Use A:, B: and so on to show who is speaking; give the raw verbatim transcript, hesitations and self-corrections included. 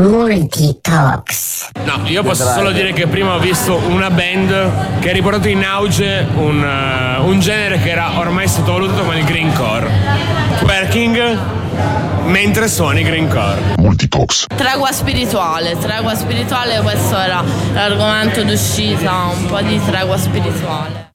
A: Multitalks.
B: No, io posso solo dire che prima ho visto una band che ha riportato in auge un, uh, un genere che era ormai sottovalutato come il greencore. Twerking mentre suoni greencore.
C: Multitalks.
D: Tregua spirituale, tregua spirituale, questo era l'argomento d'uscita, un po' di tregua spirituale.